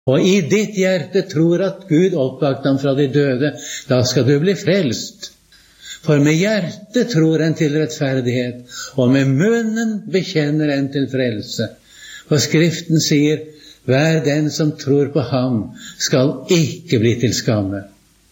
og i ditt hjerte tror at Gud oppvakte ham fra de døde, da skal du bli frelst. For med hjertet tror en til rettferdighet, og med munnen bekjenner en til frelse. For Skriften sier, hver den som tror på ham, skal ikke bli til skamme.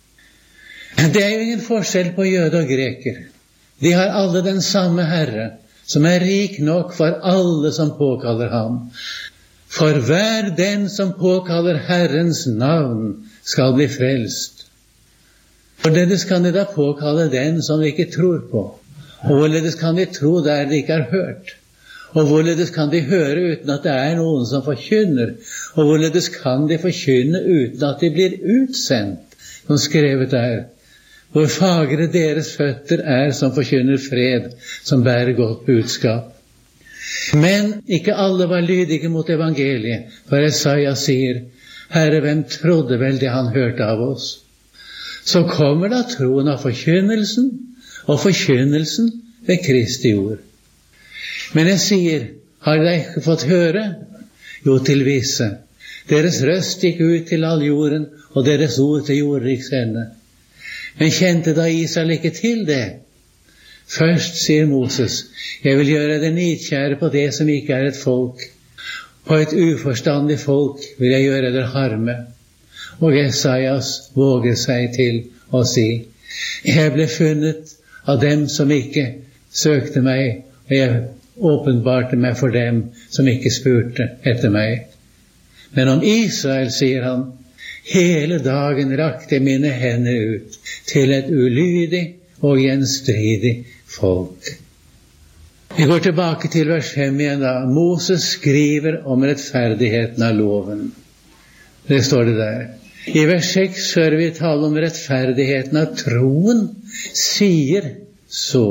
Det er jo ingen forskjell på jøde og greker. De har alle den samme Herre, som er rik nok for alle som påkaller ham. For hver den som påkaller Herrens navn, skal bli frelst. Hvorledes kan de da påkalle den som de ikke tror på? Og hvorledes kan de tro der de ikke har hørt? Og hvorledes kan de høre uten at det er noen som forkynner? Og hvorledes kan de forkynne uten at de blir utsendt? Som skrevet er, hvor fagre deres føtter er som forkynner fred, som bærer godt budskap. Men ikke alle var lydige mot evangeliet, for Jesaja sier, Herre, hvem trodde vel det han hørte av oss? Så kommer da troen av forkynnelsen, og forkynnelsen ved Kristi ord. Men jeg sier, har dere ikke fått høre? Jo, til visse. Deres røst gikk ut til all jorden, og deres ord til jordriks ende. Men kjente da Israel ikke til det? Først sier Moses, jeg vil gjøre det nidkjære på det som ikke er et folk. På et uforstandig folk vil jeg gjøre det harme. Og Jesajas våger seg til å si, jeg ble funnet av dem som ikke søkte meg, og jeg åpenbarte meg for dem som ikke spurte etter meg. Men om Israel, sier han, hele dagen rakte mine hender ut til et ulydig og gjenstridig folk. Vi går tilbake til vers 5 igjen da. Moses skriver om rettferdigheten av loven. Det står det der. I vers 6 hører vi tale om rettferdigheten av troen, sier så.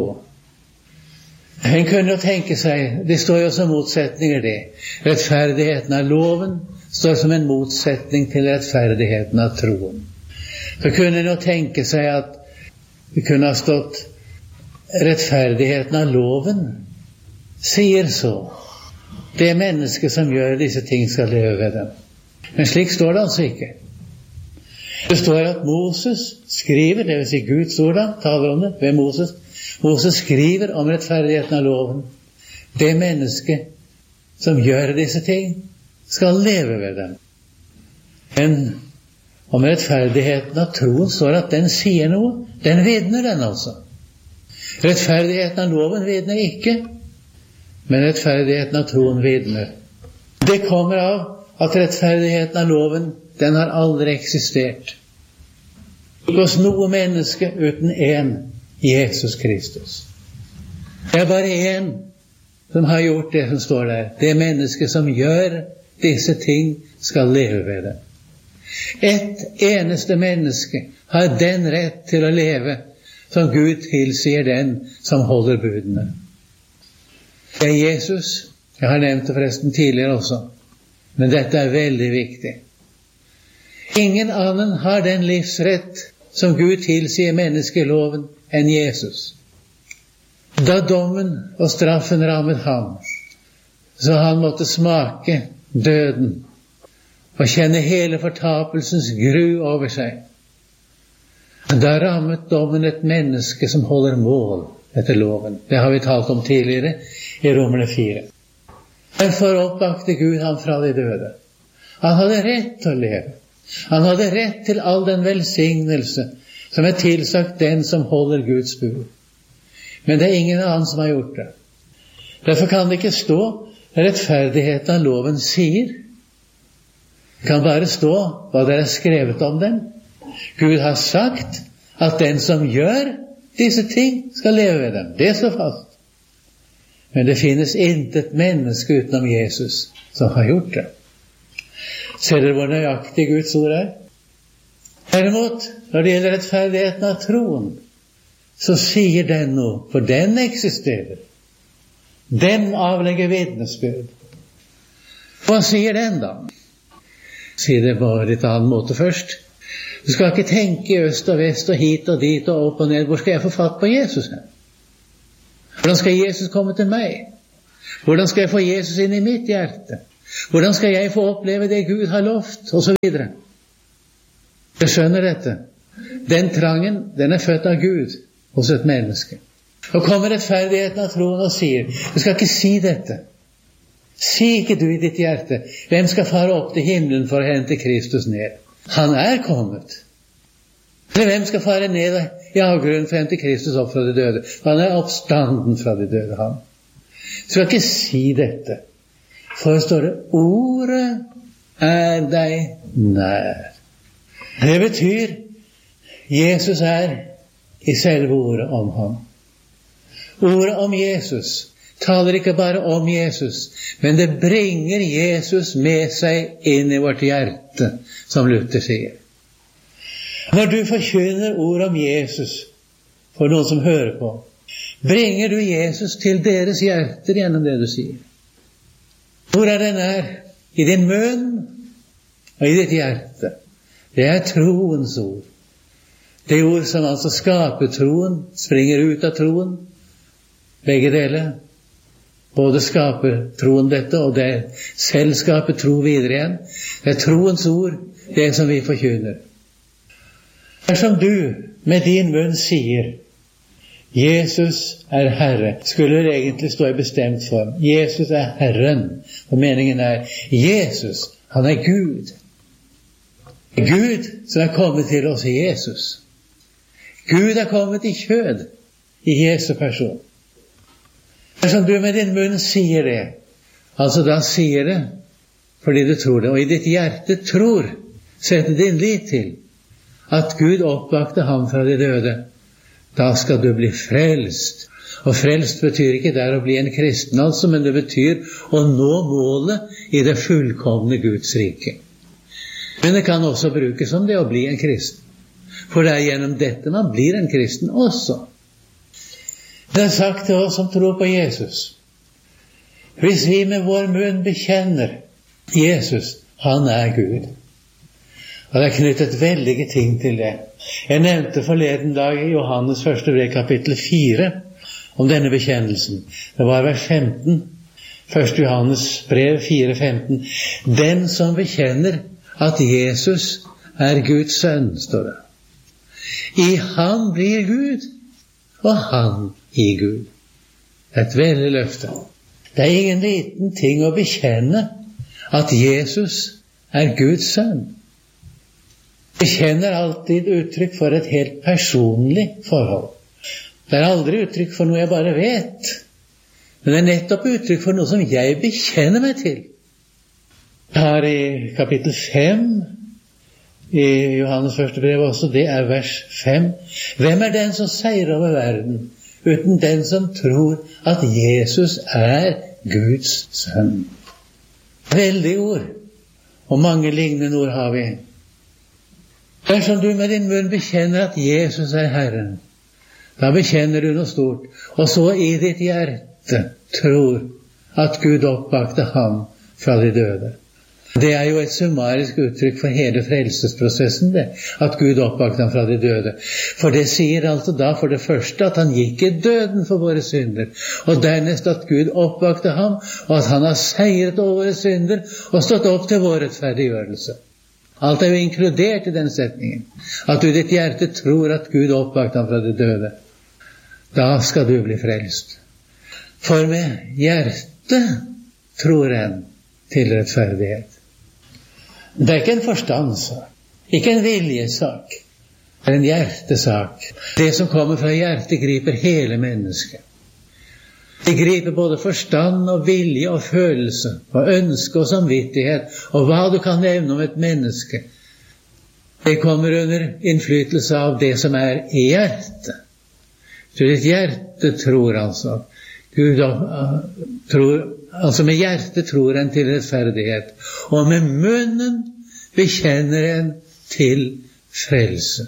En kunne jo tenke seg, det står jo som motsetninger det. Rettferdigheten av loven står som en motsetning til rettferdigheten av troen. Så kunne en jo tenke seg at det kunne ha stått rettferdigheten av loven, sier så. Det mennesket som gjør disse ting skal leve ved dem. Men slik står det altså ikke. Det står at Moses skriver, det vil si Guds ord da, taler om det ved Moses. Moses skriver om rettferdigheten av loven. Det mennesket som gjør disse ting, skal leve ved dem. Men om rettferdigheten av troen står at den sier noe. Den vitner den altså. Rettferdigheten av loven vitner ikke, men rettferdigheten av troen vitner. Det kommer av at rettferdigheten av loven, den har aldri eksistert. Hos noe menneske uten en, Jesus Kristus. Det er bare en som har gjort det som står der. Det menneske som gjør disse ting skal leve ved det. Et eneste menneske har den rett til å leve som Gud tilsier den som holder budene. Det er Jesus. Jeg har nevnt det forresten tidligere også. Men dette er veldig viktig. Ingen annen har den livsrett som Gud tilsier menneskeloven enn Jesus. Da dommen og straffen rammet ham, så han måtte smake døden og kjenne hele fortapelsens gru over seg. Da rammet dommen et menneske som holder mål etter loven. Det har vi talt om tidligere i Romerne 4. Derfor oppvakte Gud ham fra de døde. Han hadde rett til å leve. Han hadde rett til all den velsignelse som er tilsagt den som holder Guds bud. Men det er ingen annen som har gjort det. Derfor kan det ikke stå rettferdigheten av loven sier. Det kan bare stå hva det er skrevet om den. Gud har sagt at den som gjør disse ting skal leve ved dem. Det står fast. Men det finnes intet menneske utenom Jesus som har gjort det. Ser dere hvor nøyaktig Guds ord er? Derimot, når det gjelder rettferdigheten av troen, så sier den noe, for den eksisterer. Den avlegger vitnesbyrd. Hva sier den da? Sier det på litt annen måte først. Du skal ikke tenke i øst og vest og hit og dit og opp og ned. Hvor skal jeg få fatt på Jesus her? Hvordan skal Jesus komme til meg? Hvordan skal jeg få Jesus inn i mitt hjerte? Hvordan skal jeg få oppleve det Gud har lovt? Og så videre. Jeg skjønner dette. Den trangen, den er født av Gud hos et menneske. Og kommer rettferdigheten av troen og sier, du skal ikke si dette. Si ikke du i ditt hjerte, hvem skal fare opp til himmelen for å hente Kristus ned? Han er kommet. Eller hvem skal fare ned i avgrunnen for å hente Kristus opp fra de døde? Han er oppstanden fra de døde, han. Du skal ikke si dette. For står det, ordet er deg nær. Det betyr, Jesus er i selve ordet om ham. Ordet om Jesus taler ikke bare om Jesus, men det bringer Jesus med seg inn i vårt hjerte, som Luther sier. Når du forkynner ord om Jesus for noen som hører på, bringer du Jesus til deres hjerter gjennom det du sier. Hvor er den er? I din munn og i ditt hjerte. Det er troens ord. Det ord som altså skaper troen, springer ut av troen. Begge deler. Både skaper troen dette, og det selv skaper tro videre igjen. Det er troens ord, det som vi forkynner. Dersom du med din munn sier, Jesus er Herre, skulle det egentlig stå i bestemt form. Jesus er Herren. Og meningen er, Jesus, han er Gud. Gud som er kommet til oss i Jesus. Gud er kommet i kjød, i Jesu person. Dersom du med din munn sier det, altså da sier det fordi du tror det, og i ditt hjerte tror, setter din lit til at Gud oppvakte ham fra de døde, da skal du bli frelst. Og frelst betyr ikke der å bli en kristen altså, men det betyr å nå målet i det fullkomne Guds rike. Men det kan også brukes som det å bli en kristen. For det er gjennom dette man blir en kristen også. Det er sagt til oss som tror på Jesus. Hvis vi med vår munn bekjenner Jesus, han er Gud. Og det er knyttet veldige ting til det. Jeg nevnte forleden dag i Johannes første brev kapittel 4 om denne bekjennelsen. Det var vers 15. 1. Johannes brev 4:15. Den som bekjenner at Jesus er Guds sønn, står det. I ham blir Gud, og han i Gud. Et veldig løfte. Det er ingen liten ting å bekjenne at Jesus er Guds sønn. Bekjenner alltid uttrykk for et helt personlig forhold. Det er aldri uttrykk for noe jeg bare vet, men det er nettopp uttrykk for noe som jeg bekjenner meg til. Her i kapittel 5 i Johannes første brev også, det er vers 5. Hvem er den som seier over verden, uten den som tror at Jesus er Guds sønn? Veldig ord, og mange lignende ord har vi. Dersom du med din munn bekjenner at Jesus er Herren, da bekjenner du noe stort, og så i ditt hjerte tror at Gud oppvakte ham fra de døde. Det er jo et summarisk uttrykk for hele frelsesprosessen, det, at Gud oppvakte ham fra de døde. For det sier altså da for det første at han gikk i døden for våre synder, og dernest at Gud oppvakte ham, og at han har seiret over våre synder og stått opp til vår rettferdiggjørelse. Alt er jo inkludert i den setningen. At du i ditt hjerte tror at Gud oppvakte ham fra de døde. Da skal du bli frelst. For med hjertet tror en til rettferdighet. Det er ikke en forstandssak, ikke en viljesak. Det er en hjertesak. Det som kommer fra hjertet griper hele mennesket. Det griper både forstand og vilje og følelse og ønske og samvittighet og hva du kan nevne om et menneske. Det kommer under innflytelse av det som er i hjertet. Så ditt hjerte tror altså Gud tror, altså med hjertet tror en til rettferdighet, og med munnen bekjenner en til frelse.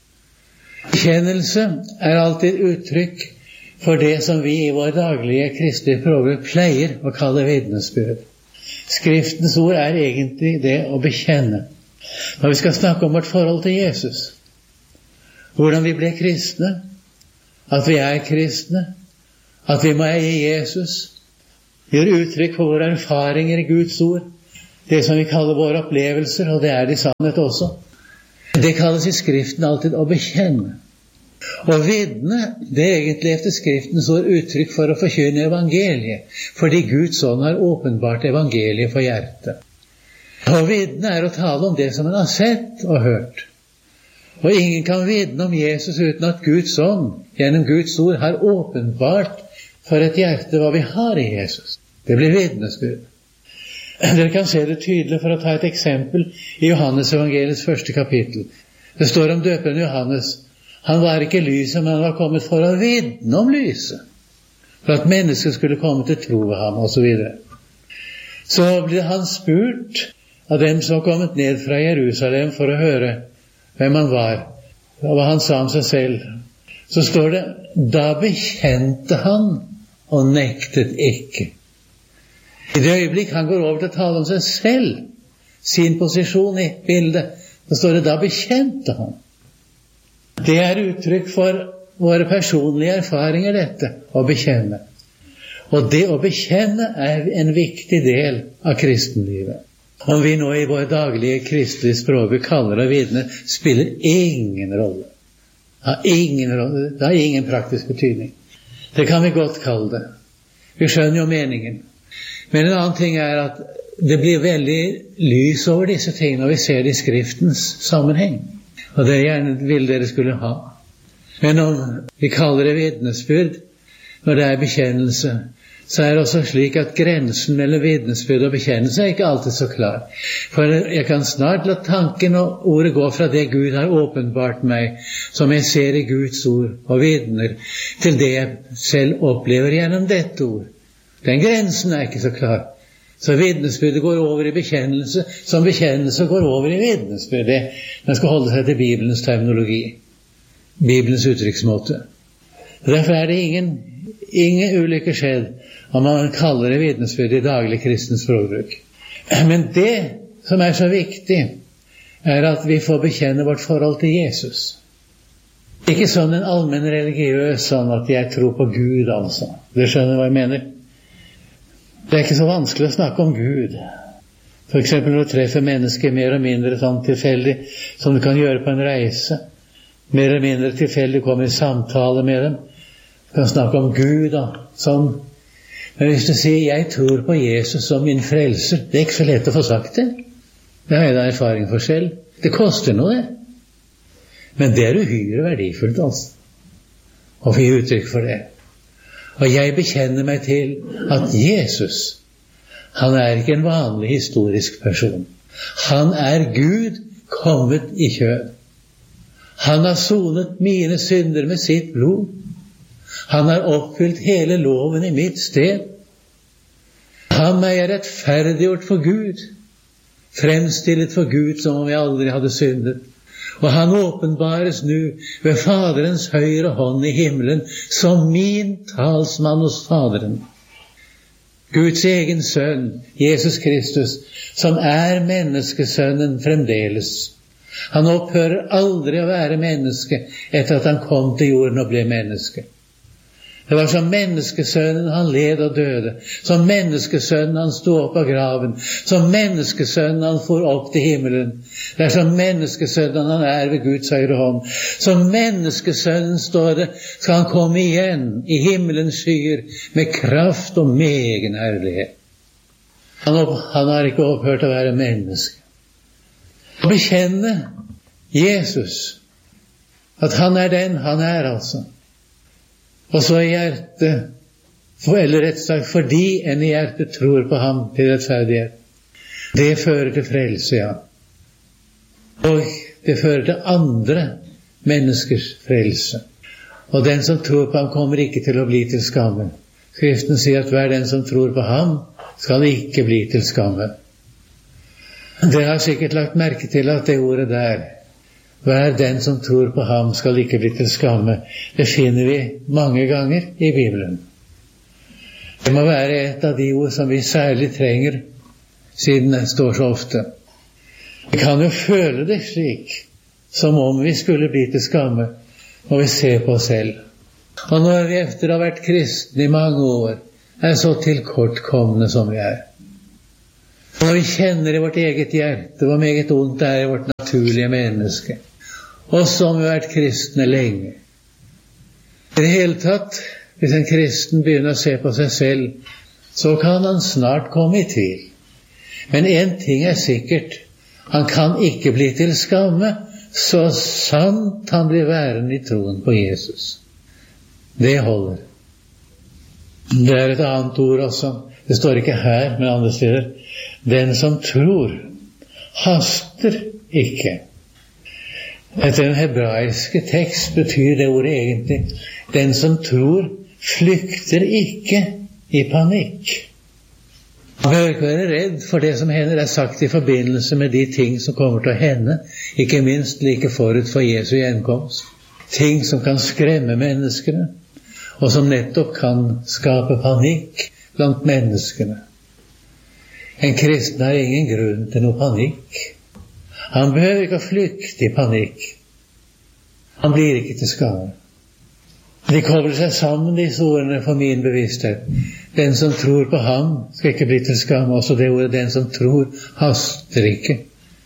Bekjennelse er alltid uttrykk for det som vi i vår daglige kristelige språkbruk pleier å kalle vitnesbyrd. Skriftens ord er egentlig det å bekjenne. Når vi skal snakke om vårt forhold til Jesus, hvordan vi ble kristne, at vi er kristne, at vi må eie Jesus, gjør uttrykk for våre erfaringer i Guds ord, det som vi kaller våre opplevelser, og det det i sannhet også. Det kalles i Skriften alltid å bekjenne. Og vitne, det egentlig efter Skriftens ord uttrykk for å forkynne evangeliet, fordi Guds ånd har åpenbart evangeliet for hjertet. Og vitne å tale om det som man har sett og hørt. Og ingen kan vitne om Jesus uten at Guds ånd, gjennom Guds ord, har åpenbart for et hjerte hva vi har i Jesus. Det blir vitnesbyrd. Dere kan se det tydelig for å ta et eksempel i Johannes evangeliets 1. kapittel. Det står om døperen Johannes. Han var ikke lyset, men han var kommet for å vitne om lyset, for at mennesker skulle komme til tro ved ham, og så videre. Så ble han spurt av dem som var kommet ned fra Jerusalem for å høre hvem han var, og hva han sa om seg selv. Så står det, da bekjente han og nektet ikke. I det øyeblikk han går over til å tale om seg selv, sin posisjon i bildet, så står det, da bekjente han. Det uttrykk for våre personlige erfaringer, dette, å bekjenne. Og det å bekjenne en viktig del av kristenlivet. Om vi nå i vår daglige kristelige språk kaller det vitne, spiller ingen rolle. Det har ingen praktisk betydning. Det kan vi godt kalle det. Vi skjønner jo meningen. Men en annen ting at det blir veldig lys over disse tingene når vi ser det i Skriftens sammenheng. Og det gjerne vil dere skulle ha. Men om vi kaller det vitnesbyrd, når det bekjennelse, så det også slik at grensen mellom vitnesbyrd og bekjennelse ikke alltid så klar. For jeg kan snart la tanken og ordet gå fra det Gud har åpenbart meg, som jeg ser i Guds ord og vitner, til det jeg selv opplever gjennom dette ord. Den grensen ikke så klar. Så vitnesbyrdet går over i bekjennelse, som bekjennelse går over i vitnesbyrdet. Man skal holde seg til Bibelens terminologi, Bibelens uttrykksmåte. Derfor det ingen ulykke skjedd om man kaller det vitnesbyrd i daglig kristen språkbruk. Men det som så viktig, at vi får bekjenne vårt forhold til Jesus. Ikke sånn en allmenn religiøs, sånn at jeg tror på Gud, altså. Dere skjønner hva jeg mener? Det ikke så vanskelig å snakke om Gud. For eksempel når du treffer mennesker mer og mindre sånn tilfeldig, som du kan gjøre på en reise. Mer eller mindre tilfeldig kommer i samtale med dem. Du kan snakke om Gud og sånn. Men hvis du sier, jeg tror på Jesus som min frelser, det ikke så lett å få sagt det. Det har jeg da erfaring for selv. Det koster noe, det. Men det uhyre verdifullt, altså. Å få gi uttrykk for det. Og jeg bekjenner meg til at Jesus, han ikke en vanlig historisk person. Han Gud kommet i kjød. Han har sonet mine synder med sitt blod. Han har oppfylt hele loven i mitt sted. Han meg rettferdiggjort for Gud, fremstillet for Gud som om jeg aldri hadde syndet. Og han åpenbares nå ved Faderens høyre hånd i himmelen som min talsmann hos Faderen. Guds egen sønn, Jesus Kristus, som menneskesønnen fremdeles. Han opphører aldri å være menneske etter at han kom til jorden og ble menneske. Det var som menneskesønnen han led og døde, som menneskesønnen han stod opp av graven, som menneskesønnen han for opp til himmelen. Det som menneskesønnen han ved Guds høyre hånd. Som menneskesønnen står det, skal han komme igjen i himmelens skyer med kraft og med egen herlighet. Han har ikke opphørt å være menneske. Å bekjenne Jesus, at han den han altså. Og så i hjertet, eller rett sagt fordi en i hjertet tror på ham til rettferdighet. Det fører til frelse, ja. Og det fører til andre menneskers frelse. Og den som tror på ham kommer ikke til å bli til skamme. Skriften sier at hver den som tror på ham skal ikke bli til skamme. Dere har sikkert lagt merke til at det ordet der, hver den som tror på ham skal ikke bli til skamme, det finner vi mange ganger i Bibelen. Det må være et av de ord som vi særlig trenger, siden det står så ofte. Vi kan jo føle det slik, som om vi skulle bli til skamme, når vi ser på oss selv. Og når vi efter å ha vært kristne i mange år, så tilkortkomne som vi Når vi kjenner i vårt eget hjerte hvor meget ondt det er i vårt naturlige menneske, og som har vært kristne lenge. I det hele tatt, hvis en kristen begynner å se på seg selv, så kan han snart komme i tvil. Men en ting er sikkert, han kan ikke bli til skamme, så sant han blir værende i troen på Jesus. Det holder. Det er et annet ord også. Det står ikke her, men andre steder. Den som tror, haster ikke. Etter den hebraiske tekst betyr det ordet egentlig, den som tror, flykter ikke i panikk. Man behøver ikke være redd for det som hender, er sagt i forbindelse med de ting som kommer til å hende, ikke minst like forut for Jesu gjenkomst. Ting som kan skremme menneskene, og som nettopp kan skape panikk blant menneskene. En kristen har ingen grunn til noe panikk. Han behøver ikke å flykte i panikk. Han blir ikke til skade. De kobler seg sammen, disse ordene, for min bevissthet. Den som tror på ham skal ikke bli til skam. Også det ordet, den som tror, haster ikke.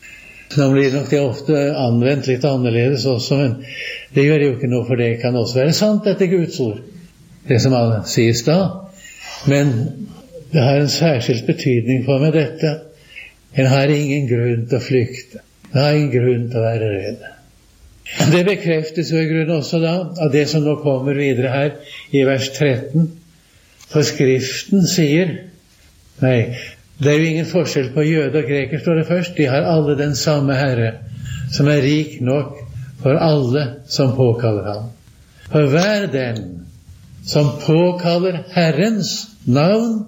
Nå blir nok det ofte anvendt litt annerledes også, men det gjør jo ikke noe, for det kan også være sant, dette Guds ord. Det som alle sies da. Men det har en særskilt betydning for meg dette. En har ingen grunn til å flykte. En har ingen grunn til å være redd. Det bekreftes jo i grunnen også da av det som nå kommer videre her i vers 13. For Skriften sier, nei, det er jo ingen forskjell på jøde og greker, står det først. De har alle den samme Herre, som er rik nok for alle som påkaller ham. For hver den som påkaller Herrens navn,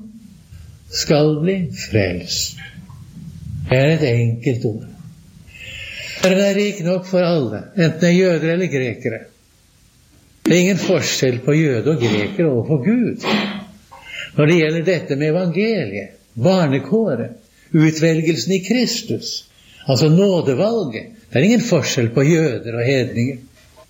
skal bli frelst. Det er et enkelt ord. Herren er rik nok for alle, enten det er jøder eller grekere. Det er ingen forskjell på jøde og greker overfor Gud. Når det gjelder dette med evangeliet, barnekåret, utvelgelsen i Kristus, altså nådevalget, det er ingen forskjell på jøder og hedninger.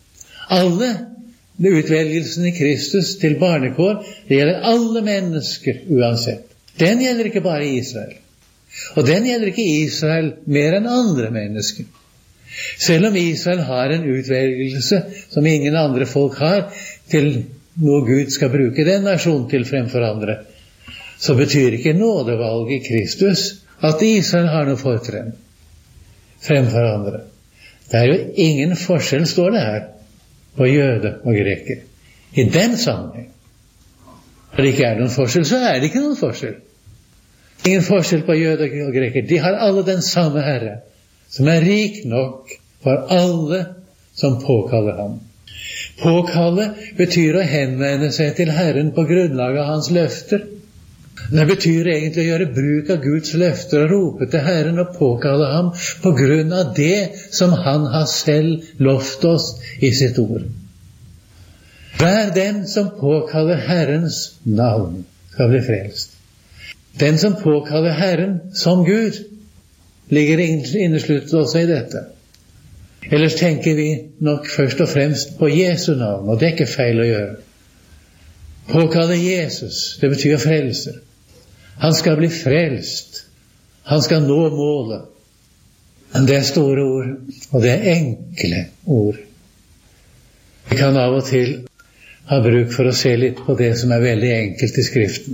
Alle utvelgelsen i Kristus til barnekår, det gjelder alle mennesker uansett. Den gjelder ikke bare Israel. Og den gjelder ikke Israel mer enn andre mennesker. Selv om Israel har en utvelgelse som ingen andre folk har, til noe Gud skal bruke den nasjonen til fremfor andre, så betyr ikke nådevalget i Kristus at Israel har noe fortrinn fremfor andre. Det er jo ingen forskjell, står det her, på jøde og greker. I den sammenheng. Når det ikke er noen forskjell, så er det ikke noen forskjell. Ingen forskjell på jøde og greker. De har alle den samme Herre, som er rik nok for alle som påkaller ham. Påkalle betyr å henvende seg til Herren på grunnlag av hans løfter. Det betyr egentlig å gjøre bruk av Guds løfter og rope til Herren og påkalle ham på grunn av det som han har selv lovt oss i sitt ord. Hver den som påkaller Herrens navn, skal bli frelst. Den som påkaller Herren som Gud, ligger innesluttet også i dette. Ellers tenker vi nok først og fremst på Jesu navn, og det er ikke feil å gjøre. Påkalle Jesus, det betyr frelse. Han skal bli frelst. Han skal nå målet. Men det er store ord, og det er enkle ord. Vi kan av og til ha bruk for å se litt på det som er veldig enkelt i Skriften.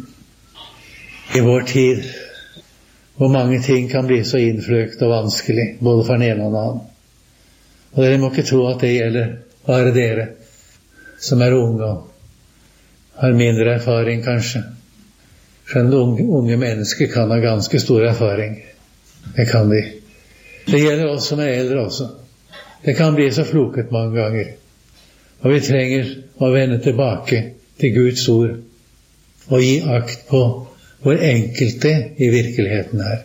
I vår tid, hvor mange ting kan bli så innfløkt og vanskelig, både for den ene og den annen. Og dere må ikke tro at det gjelder bare dere som er unge og har mindre erfaring kanskje. Skjønner, unge mennesker kan ha ganske stor erfaring. Det kan de. Det gjelder oss som er eldre også. Det kan bli så floket mange ganger. Og vi trenger å vende tilbake til Guds ord og gi akt på hvor enkelt det i virkeligheten er.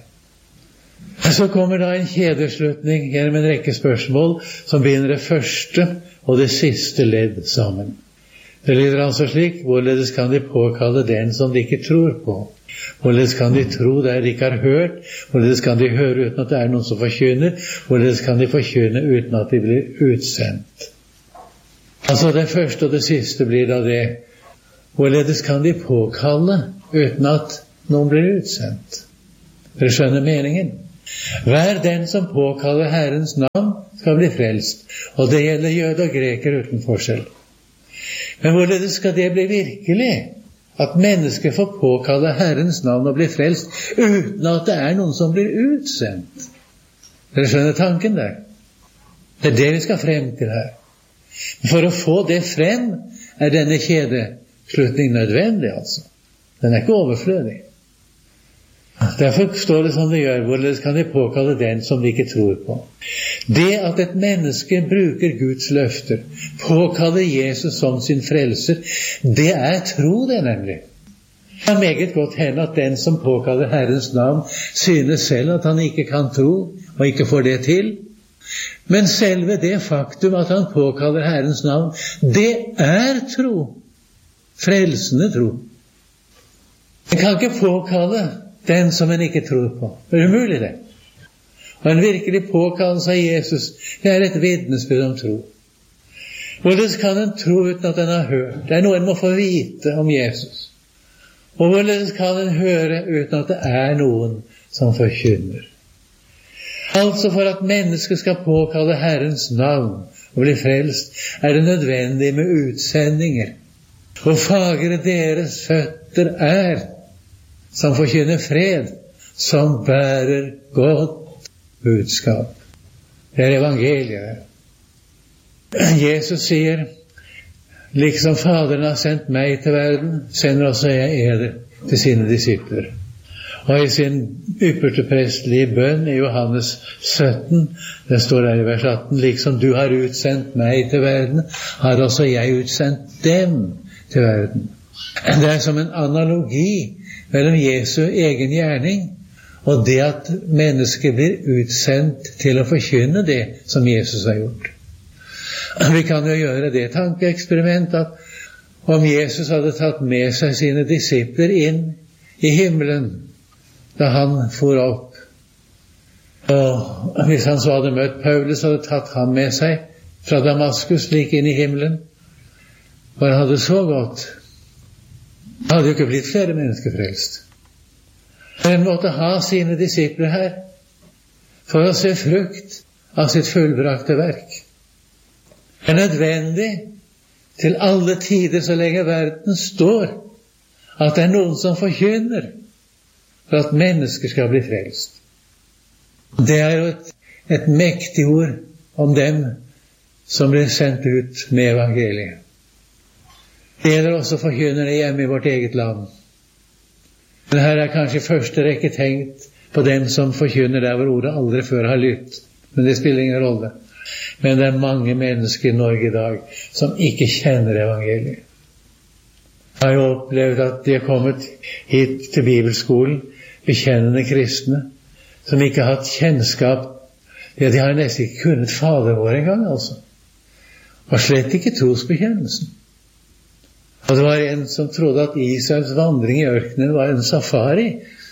Så kommer da en kjedeslutning gjennom en rekke spørsmål som binder det første og det siste ledd sammen. Det lyder altså slik: hvorledes kan de påkalle den som de ikke tror på? Hvorledes kan de tro der de ikke har hørt? Hvorledes kan de høre uten at det er noen som forkynner? Hvorledes kan de forkynne uten at de blir utsendt? Altså det første og det siste blir da det: hvorledes kan de påkalle uten at noen blir utsendt? Dere skjønner meningen? Hver den som påkaller Herrens navn, skal bli frelst. Og det gjelder jøde og greker uten forskjell. Men hvorledes skal det bli virkelig? At mennesker får påkalle Herrens navn og bli frelst uten at det er noen som blir utsendt. Dere skjønner tanken der? Det er det vi skal frem til her. For å få det frem er denne kjedeslutning nødvendig, altså. Den er ikke overflødig. Derfor står det som det gjør. Hvorledes kan de påkalle den som de ikke tror på? Det at et menneske bruker Guds løfter, påkaller Jesus som sin frelser, det er tro, det nemlig. Det kan meget godt hende at den som påkaller Herrens navn, synes selv at han ikke kan tro, og ikke får det til. Men selve det faktum at han påkaller Herrens navn, det er tro. Frelsende tro. En kan ikke påkalle den som en ikke tror på. Det er umulig, det. Og en virkelig påkallelse av Jesus, det er et vitnesbyrd om tro. Hvorledes kan en tro uten at en har hørt? Det er noe en må få vite om Jesus. Og hvorledes kan en høre uten at det er noen som forkynner? Altså for at mennesket skal påkalle Herrens navn og bli frelst, er det nødvendig med utsendinger. Og fagre deres føtter er, som forkynner fred, som bærer godt budskap. Det er evangeliet. Jesus sier, liksom Faderen har sendt meg til verden, sender også jeg eder til sine disipler. Og i sin ypperste prestelige bønn i Johannes 17, det står der i vers 18, liksom du har utsendt meg til verden, har også jeg utsendt dem til verden. Det er som en analogi mellom Jesu egen gjerning og det at mennesket blir utsendt til å forkynne det som Jesus har gjort. Vi kan jo gjøre det tankeeksperiment at om Jesus hadde tatt med seg sine disipler inn i himmelen da han for opp, og hvis han så hadde møtt Paulus og hadde tatt ham med seg fra Damaskus like inn i himmelen, og han hadde så gått, hadde jo ikke blitt flere mennesker frelst. En måtte ha sine disipler her for å se frukt av sitt fullbrakte verk. Det er nødvendig til alle tider så lenge verden står at det er noen som forkynner for at mennesker skal bli frelst. Det er jo et mektig ord om dem som blir sendt ut med evangeliet. Det gjelder også forkynnerne hjemme i vårt eget land. Men her er kanskje i første rekke tenkt på dem som forkynner der hvor ordet aldri før har lytt. Men det spiller ingen rolle. Men det er mange mennesker i Norge i dag som ikke kjenner evangeliet. Jeg har jo opplevd at de har kommet hit til bibelskolen, bekjennende kristne, som ikke har hatt kjennskap. Ja, de har nesten ikke kunnet Fader vår engang, altså. Og slett ikke trosbekjennelsen. Og det var en som trodde at Israels vandring i ørkenen var en safari.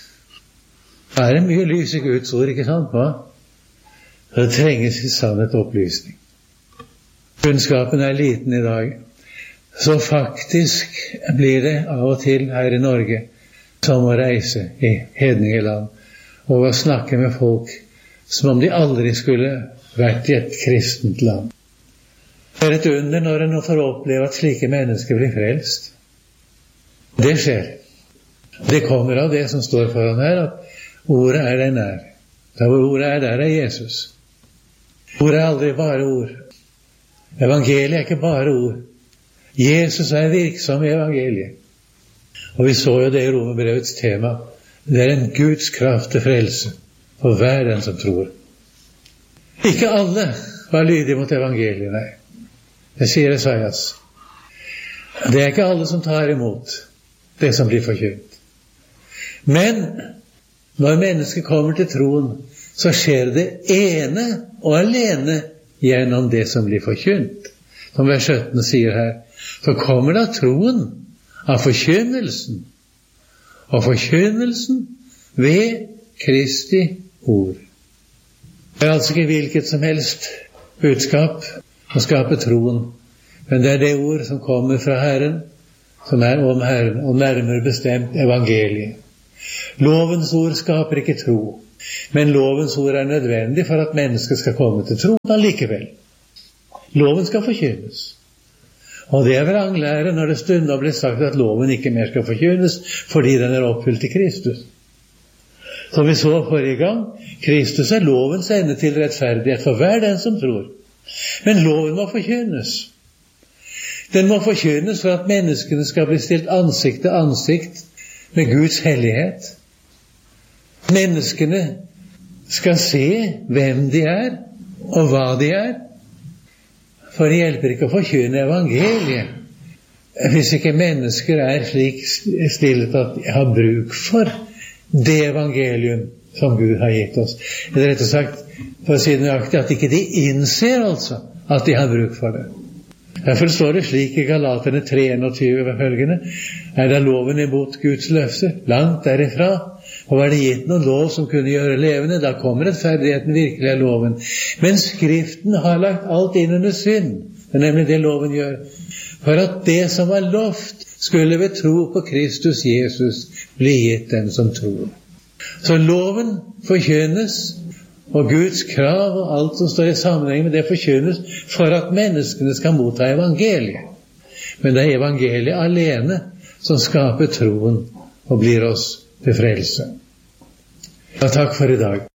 Det er mye lys i Guds ord, ikke sant? Hva? Det trenges i sannhet opplysning. Kunnskapen er liten i dag. Så faktisk blir det av og til her i Norge som å reise i hedningeland og å snakke med folk som om de aldri skulle vært i et kristent land. Det er et under når en får oppleve at slike mennesker blir frelst. Det skjer. Det kommer av det som står foran her, at ordet er den er. Der hvor ordet er, der er Jesus. Ordet er aldri bare ord. Evangeliet er ikke bare ord. Jesus er virksom i evangeliet. Og vi så jo det i Romerbrevets tema. Det er en Guds kraft til frelse for hver den som tror. Ikke alle var lydige mot evangeliet, nei. Det sier Esaias. Det er ikke alle som tar imot det som blir forkynt. Men når mennesket kommer til troen, så skjer det ene og alene gjennom det som blir forkynt. Som vers 17 sier her, så kommer da troen av forkynnelsen, og forkynnelsen ved Kristi ord. Det er altså ikke hvilket som helst budskap som skaper troen, men det er det ord som kommer fra Herren, som er om Herren, og nærmere bestemt evangeliet. Lovens ord skaper ikke tro, men lovens ord er nødvendig for at mennesket skal komme til tro allikevel. Loven skal forkynnes. Og det er vranglære når det stunder blir sagt at loven ikke mer skal forkynnes fordi den er oppfylt i Kristus. Som vi så forrige gang, Kristus er lovens ende til rettferdighet for hver den som tror. Men loven må forkynnes. Den må forkynnes for at menneskene skal bli stilt ansikt til ansikt med Guds hellighet. Menneskene skal se hvem de er, og hva de er. For det hjelper ikke å forkynne evangeliet hvis ikke mennesker er slik stillet at de har bruk for det evangelium som Gud har gitt oss. Eller rett og sagt, for å si det nøyaktig, at ikke de innser altså at de har bruk for det. Derfor står det slik i Galaterne 3:21 ved følgende: er da loven imot Guds løfte? Langt derifra. Og var det gitt noen lov som kunne gjøre levende, da kommer rettferdigheten virkelig av loven. Men Skriften har lagt alt inn under synd. Det er nemlig det loven gjør. For at det som var lovt, skulle ved tro på Kristus Jesus bli gitt dem som tror. Så loven forkynnes, og Guds krav og alt som står i sammenheng med det forkynnes for at menneskene skal motta evangeliet. Men det er evangeliet alene som skaper troen og blir oss til frelse. Og takk for i dag.